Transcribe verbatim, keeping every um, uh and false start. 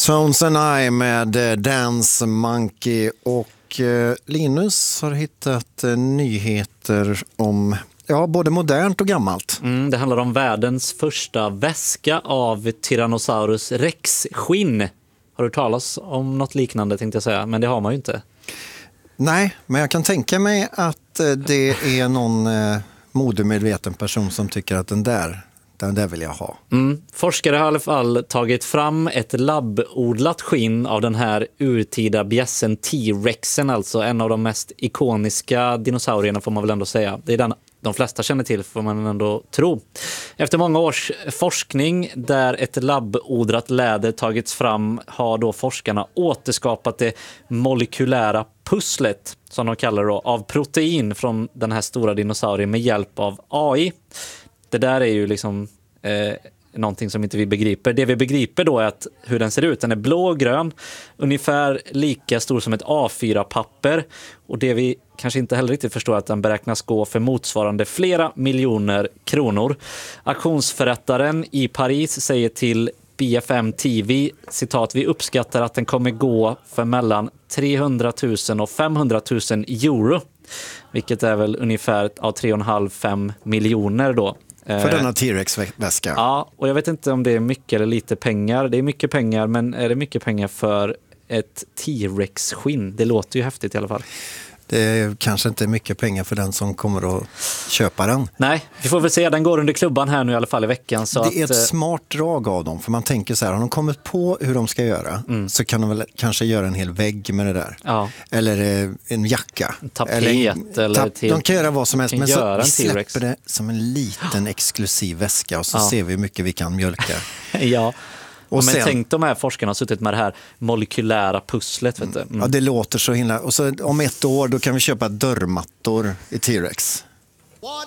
Tones and I med eh, Dance Monkey, och eh, Linus har hittat eh, nyheter om ja, både modernt och gammalt. Mm, det handlar om världens första väska av Tyrannosaurus rex-skinn. Har du talat om något liknande, tänkte jag säga, men det har man ju inte. Nej, men jag kan tänka mig att eh, det är någon eh, modemedveten person som tycker att den där Den där vill jag ha. Mm. Forskare har i alla fall tagit fram ett labbodlat skinn av den här urtida bjässen T-rexen, alltså en av de mest ikoniska dinosaurierna får man väl ändå säga. Det är den de flesta känner till, får man ändå tro. Efter många års forskning där ett labbodlat läder tagits fram har då forskarna återskapat det molekylära pusslet, som de kallar det då, av protein från den här stora dinosaurien med hjälp av A I. Det där är ju liksom eh, någonting som inte vi begriper. Det vi begriper då är att hur den ser ut. Den är blå och grön, ungefär lika stor som ett A fyra-papper. Och det vi kanske inte heller riktigt förstår är att den beräknas gå för motsvarande flera miljoner kronor. Auktionsförrättaren i Paris säger till B F M T V, citat, vi uppskattar att den kommer gå för mellan trehundratusen och femhundratusen euro. Vilket är väl ungefär av tre komma fem till fem miljoner då. För denna T-rex-väska. Ja, och jag vet inte om det är mycket eller lite pengar. Det är mycket pengar, men är det mycket pengar för ett T-rex-skinn? Det låter ju häftigt i alla fall. Det är kanske inte mycket pengar för den som kommer att köpa den. Nej, vi får väl se. Den går under klubban här nu i alla fall i veckan. Så det är att, ett smart drag av dem. För man tänker så här, har de kommit på hur de ska göra mm. så kan de väl kanske göra en hel vägg med det där. Ja. Eller eh, en jacka. En tapet. Eller, eller tap, till, de kan göra vad som helst. Men så vi släpper det som en liten exklusiv väska. Och så ja. ser vi hur mycket vi kan mjölka. Ja. Och men sen, tänk de här forskarna har suttit med det här molekylära pusslet. Vet du. Mm. Ja, det låter så himla. Och så om ett år då kan vi köpa dörrmattor i T-rex.